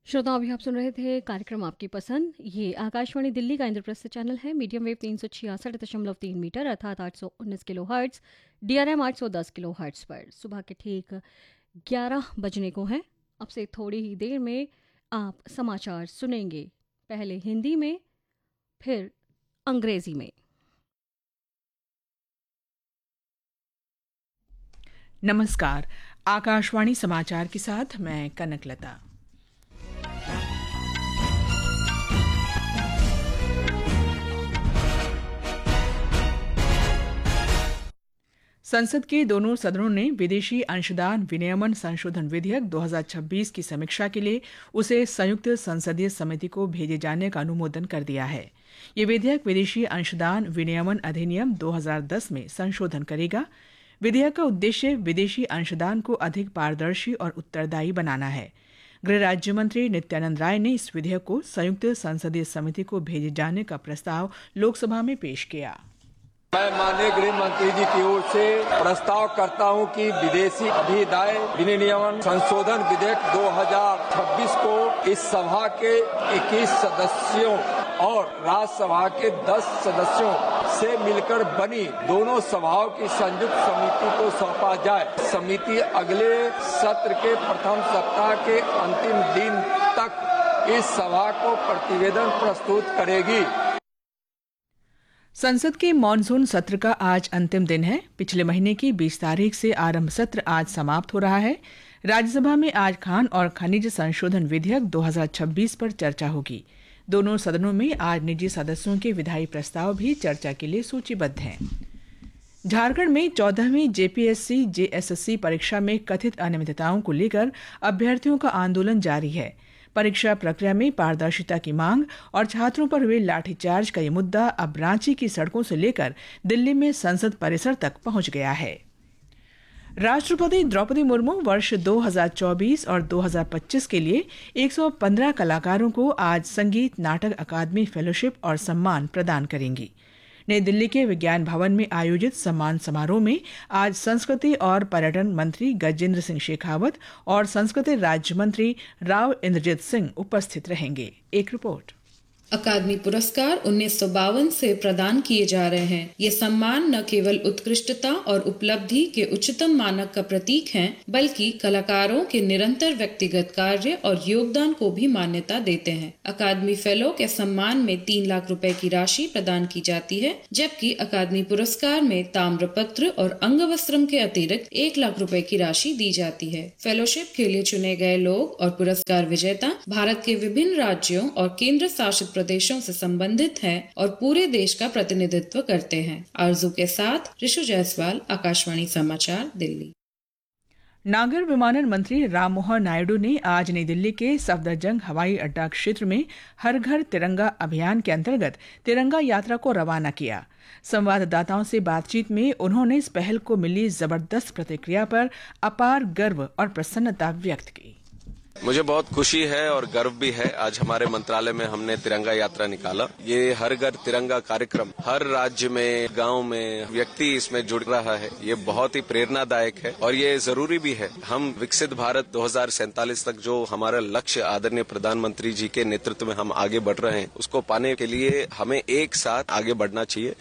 श्रोताओं, अभी आप सुन रहे थे कार्यक्रम आपकी पसंद। ये आकाशवाणी दिल्ली का इंद्रप्रस्थ चैनल है। मीडियम वेव 366.3 मीटर अर्थात 819 kilo hertz, DRM 810 kilo hertz पर सुबह के ठीक 11 बजने को हैं। अब से थोड़ी ही देर में आप समाचार सुनेंगे, पहले हिंदी में, फिर अंग्रेजी में। नमस्कार। आकाशवाणी समाचार के साथ मैं कनकलता। संसद के दोनों सदनों ने विदेशी अंशदान विनियमन संशोधन विधेयक 2026 की समीक्षा के लिए उसे संयुक्त संसदीय समिति को भेजे जाने का अनुमोदन कर दिया है। ये विधेयक विदेशी अंशदान विनियमन अधिनियम 2010 में संशोधन करेगा। विधेयक का उद्देश्य विदेशी अंशदान को अधिक पारदर्शी और उत्तरदायी बनाना है। गृह राज्य मंत्री नित्यानंद राय ने इस विधेयक को संयुक्त संसदीय समिति को भेजे जाने का प्रस्ताव लोकसभा में पेश किया। मैं माननीय गृह मंत्री जी की ओर से प्रस्ताव करता हूं कि विदेशी अधिदाय विनियमन संशोधन विधेयक 2026 को इस सभा के 21 सदस्यों और राज्यसभा के 10 सदस्यों से मिलकर बनी दोनों सभाओं की संयुक्त समिति को सौंपा जाए। समिति अगले सत्र के प्रथम सप्ताह के अंतिम दिन तक इस सभा को प्रतिवेदन प्रस्तुत करेगी। संसद के मॉनसून सत्र का आज अंतिम दिन है। पिछले महीने की 20 तारीख से आरंभ सत्र आज समाप्त हो रहा है। राज्यसभा में आज खान और खनिज संशोधन विधेयक 2026 पर चर्चा होगी। दोनों सदनों में आज निजी सदस्यों के विधायी प्रस्ताव भी चर्चा के लिए सूचीबद्ध हैं। झारखंड में 14वीं जेपीएससी जेएसएससी परीक्षा में कथित अनियमितताओं को लेकर अभ्यर्थियों का आंदोलन जारी है। परीक्षा प्रक्रिया में पारदर्शिता की मांग और छात्रों पर हुए लाठीचार्ज का ये मुद्दा अब रांची की सड़कों से लेकर दिल्ली में संसद परिसर तक पहुंच गया है। राष्ट्रपति द्रौपदी मुर्मू वर्ष 2024 और 2025 के लिए 115 कलाकारों को आज संगीत नाटक अकादमी फेलोशिप और सम्मान प्रदान करेंगी। नई दिल्ली के विज्ञान भवन में आयोजित सम्मान समारोह में आज संस्कृति और पर्यटन मंत्री गजेंद्र सिंह शेखावत और संस्कृति राज्य मंत्री राव इंद्रजीत सिंह उपस्थित रहेंगे। एक रिपोर्ट। अकादमी पुरस्कार 1952 से प्रदान किए जा रहे हैं। ये सम्मान न केवल उत्कृष्टता और उपलब्धि के उच्चतम मानक का प्रतीक हैं, बल्कि कलाकारों के निरंतर व्यक्तिगत कार्य और योगदान को भी मान्यता देते हैं। अकादमी फेलो के सम्मान में 3 लाख रुपए की राशि प्रदान की जाती है, जबकि अकादमी पुरस्कार में ताम्रपत्र और अंगवस्त्रम के अतिरिक्त 1 लाख रुपए की राशि दी जाती है। फेलोशिप के लिए चुने गए लोग और पुरस्कार विजेता भारत के विभिन्न राज्यों और केंद्र शासित प्रदेशों से संबंधित हैं और पूरे देश का प्रतिनिधित्व करते हैं। आरजू के साथ ऋषु जायसवाल, आकाशवाणी समाचार, दिल्ली। नागर विमानन मंत्री राममोहन नायडू ने आज नई दिल्ली के सफदरजंग हवाई अड्डा क्षेत्र में हर घर तिरंगा अभियान के अंतर्गत तिरंगा यात्रा को रवाना किया। संवाददाताओं से बातचीत में उन्होंने इस पहल को मिली जबरदस्त प्रतिक्रिया पर अपार गर्व और प्रसन्नता व्यक्त की। मुझे बहुत खुशी है और गर्व भी है। आज हमारे मंत्रालय में हमने तिरंगा यात्रा निकाला। ये हर घर तिरंगा कार्यक्रम हर राज्य में, गांव में व्यक्ति इसमें जुड़ रहा है। ये बहुत ही प्रेरणादायक है और ये जरूरी भी है। हम विकसित भारत 2047 तक जो हमारा लक्ष्य आदरणीय प्रधानमंत्री जी के नेतृत्व में हम आगे बढ़ रहे हैं, उसको पाने के लिए हमें एक साथ आगे बढ़ना चाहिए।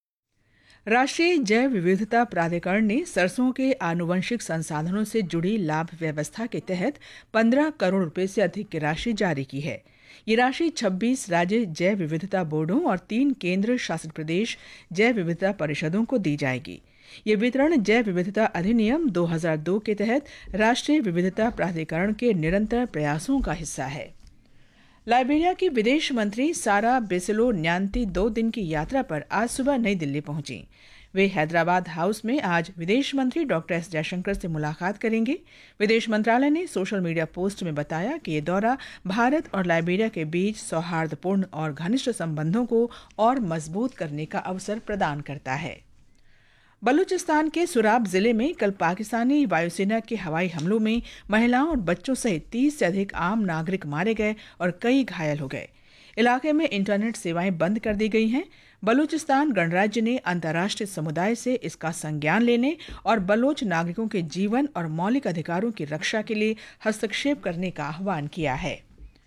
राष्ट्रीय जैव विविधता प्राधिकरण ने सरसों के आनुवंशिक संसाधनों से जुड़ी लाभ व्यवस्था के तहत 15 करोड़ रुपए से अधिक की राशि जारी की है। ये राशि 26 राज्य जैव विविधता बोर्डों और 3 केंद्र शासित प्रदेश जैव विविधता परिषदों को दी जाएगी। ये वितरण जैव विविधता अधिनियम 2002 के तहत राष्ट्रीय विविधता प्राधिकरण के निरंतर प्रयासों का हिस्सा है। लाइबेरिया की विदेश मंत्री सारा बेसिलो न्यांती 2 दिन की यात्रा पर आज सुबह नई दिल्ली पहुंची। वे हैदराबाद हाउस में आज विदेश मंत्री डॉक्टर एस जयशंकर से मुलाकात करेंगे। विदेश मंत्रालय ने सोशल मीडिया पोस्ट में बताया कि ये दौरा भारत और लाइबेरिया के बीच सौहार्दपूर्ण और घनिष्ठ संबंधों को और मजबूत करने का अवसर प्रदान करता है। बलूचिस्तान के सुराब जिले में कल पाकिस्तानी वायुसेना के हवाई हमलों में महिलाओं और बच्चों सहित 30 से अधिक आम नागरिक मारे गए और कई घायल हो गए। इलाके में इंटरनेट सेवाएं बंद कर दी गई हैं। बलूचिस्तान गणराज्य ने अंतर्राष्ट्रीय समुदाय से इसका संज्ञान लेने और बलोच नागरिकों के जीवन और मौलिक अधिकारों की रक्षा के लिए हस्तक्षेप करने का आह्वान किया है।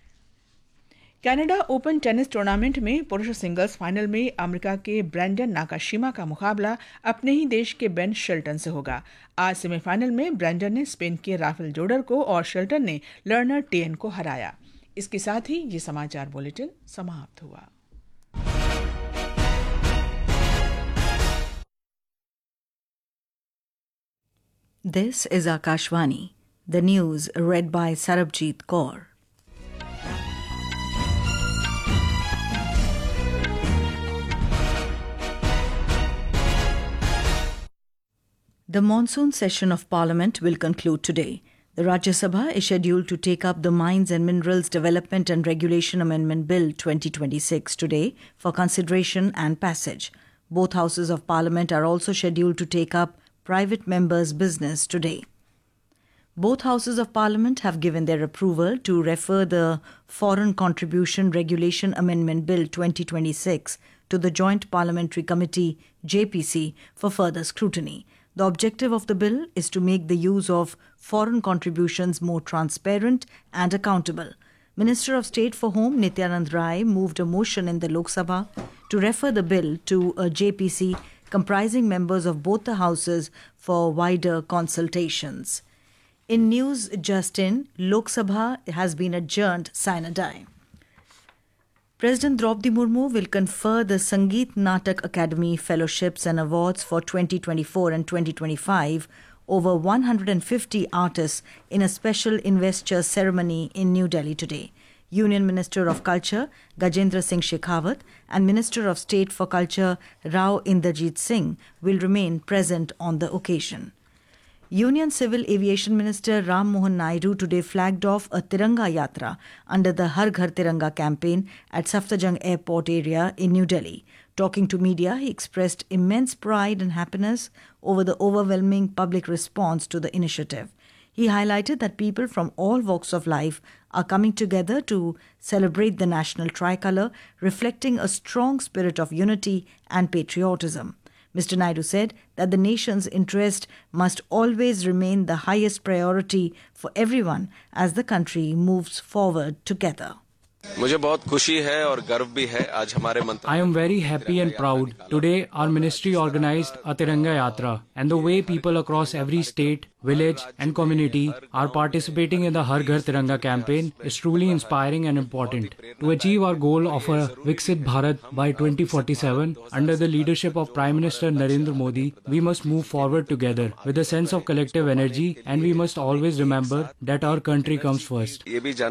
कनाडा ओपन टेनिस टूर्नामेंट में पुरुष सिंगल्स फाइनल में अमेरिका के ब्रैंडन नाकाशिमा का मुकाबला अपने ही देश के बेन शेल्टन से होगा। आज सेमीफाइनल में ब्रैंडन ने स्पेन के राफेल जोडर को और शेल्टन ने लर्नर टेन को हराया। इसके साथ ही ये समाचार बुलेटिन समाप्त हुआ। This is Akashvani. The news read by Sarabjit Kaur. The monsoon session of Parliament will conclude today. The Rajya Sabha is scheduled to take up the Mines and Minerals Development and Regulation Amendment Bill 2026 today for consideration and passage. Both houses of Parliament are also scheduled to take up private members' business today. Both houses of Parliament have given their approval to refer the Foreign Contribution Regulation Amendment Bill 2026 to the Joint Parliamentary Committee JPC for further scrutiny. The objective of the bill is to make the use of foreign contributions more transparent and accountable. Minister of State for Home Nityanand Rai moved a motion in the Lok Sabha to refer the bill to a JPC comprising members of both the houses for wider consultations. In news just in, Lok Sabha has been adjourned sine die. President Draupadi Murmu will confer the Sangeet Natak Academy Fellowships and Awards for 2024 and 2025 over 150 artists in a special investiture ceremony in New Delhi today. Union Minister of Culture Gajendra Singh Shekhawat and Minister of State for Culture Rao Inderjeet Singh will remain present on the occasion. Union Civil Aviation Minister Ram Mohan Naidu today flagged off a Tiranga Yatra under the Har Ghar Tiranga campaign at Safdarjung Airport area in New Delhi. Talking to media, he expressed immense pride and happiness over the overwhelming public response to the initiative. He highlighted that people from all walks of life are coming together to celebrate the national tricolour, reflecting a strong spirit of unity and patriotism. Mr. Naidu said that the nation's interest must always remain the highest priority for everyone as the country moves forward together. मुझे बहुत खुशी है और गर्व भी है आज हमारे मंत्री I am very happy and proud. Today our ministry organized a Tiranga Yatra and the way people across every state, village and community are participating in the Har Ghar Tiranga campaign is truly inspiring and important. To achieve our goal of a Viksit Bharat by 2047 under the leadership of Prime Minister Narendra Modi, we must move forward together with a sense of collective energy and we must always remember that our country comes first.